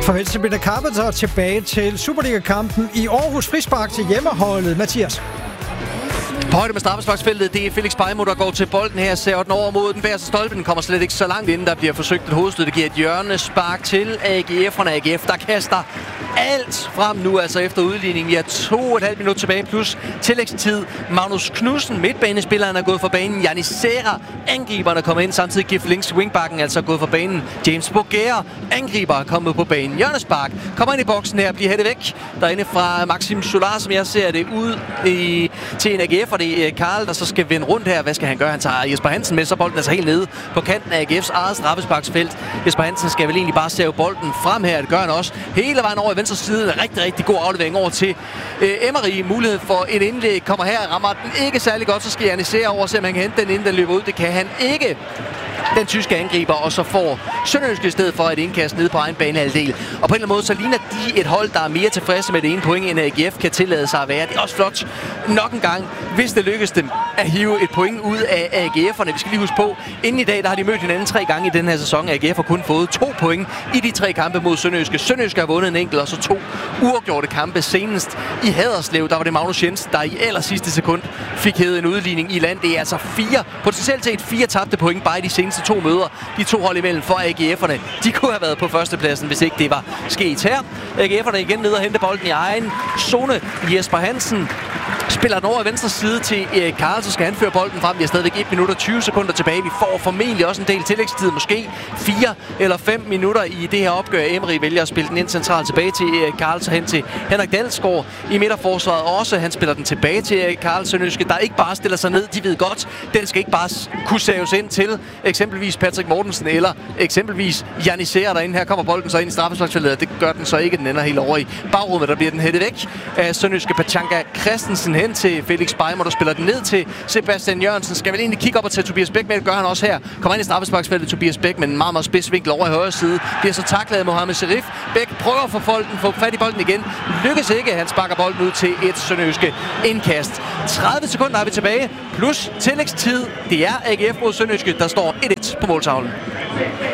Farvel til Peter Carpenter, tilbage til Superliga-kampen i Aarhus. Frispark til hjemmeholdet. Mathias. På højde med straffesparksfeltet, det er Felix Beijmo, der går til bolden her, ser den over mod den bagerste stolpe. Den kommer slet ikke så langt inden, der bliver forsøgt et hovedstød. Det giver et hjørnespark til AGF'erne. AGF, der kaster alt frem nu, altså efter udligningen. Vi har 2,5 minutter tilbage plus tillægstid. Magnus Knudsen, midtbanespilleren, er gået for banen. Janis Serra, angriberne, kommer ind. Samtidig Gif Links, wingbacken, altså gået for banen. James Boguer, angriber, er kommet på banen. Hjørnespark kommer ind i boksen her, bliver hættet væk. Derinde fra Maxim Solar, som jeg ser det, ud til en AGF. Og det er Karl, der så skal vende rundt her. Hvad skal han gøre? Han tager Jesper Hansen med, så bolden er så helt nede på kanten af AGF's eget straffesparksfelt. Jesper Hansen skal vel egentlig bare save bolden frem her. Det gør han også hele vejen over i venstre side. En rigtig, rigtig god aflevering over til Emery. Mulighed for et indlæg kommer her. Rammer den ikke særlig godt, så skal Janis Serra over, se om han kan hente den, inden den løber ud. Det kan han ikke. Den tyske angriber, og så får Sønderjyske i stedet for et indkast nede på egen banehalvdel. Og på en eller anden måde, så ligner de et hold, der er mere tilfredse med det ene point, end AGF kan tillade sig at være. Det er også flot nok en gang, hvis det lykkes dem at hive et point ud af AGF'erne. Vi skal lige huske på, inden i dag, der har de mødt hinanden 3 gange i den her sæson. AGF har kun fået 2 point i de 3 kampe mod Sønderjyske. Sønderjyske har vundet en enkelt, og så 2 uafgjorte kampe senest i Haderslev. Der var det Magnus Jensen, der i allersidste sekund fik hævet en udligning i land. Det er altså 4, potentielt set 4 tabte point bare i de seneste 2 møder. De 2 hold imellem for AGF'erne. De kunne have været på førstepladsen, hvis ikke det var sket her. AGF'erne igen ned og hente bolden i egen zone. Jesper Hansen spiller den over i venstre side til Erik Karl, så skal han føre bolden frem. Vi har stadigvæk 1 minut og 20 sekunder tilbage. Vi får formentlig også en del tillægstid, måske 4 eller 5 minutter i det her opgør. Emery vælger at spille den ind centralt tilbage til Erik Karl, så hen til Henrik Dalsgaard i midterforsvaret også. Han spiller den tilbage til Erik Karl. Sønderjyske, der ikke bare stiller sig ned, de ved godt, den skal ikke bare kunne saves ind til eksempelvis Patrick Mortensen eller eksempelvis Janis Serra derinde. Her kommer bolden så ind i straffesparksfeltet, det gør den så ikke. Den ender helt over i bagrummet, der bliver den hættet væk af Sønderjyske. Pachanka Christensen hen til Felix Beijmo, der spiller den ned til Sebastian Jørgensen. Skal vel egentlig kigge op og tage Tobias Bæk med, det gør han også her. Kommer ind i straffesparksfeltet, Tobias Bæk, med en meget, meget spids vinkel over i højre side. Bliver så taklet af Mohamed Sherif. Bæk prøver at få fat i bolden igen. Lykkes ikke, han sparker bolden ud til et Sønderjyske indkast. 30 sekunder har vi tilbage, plus tillægstid. Det er AGF mod Sønderjyske, der står 1-1 på måltavlen.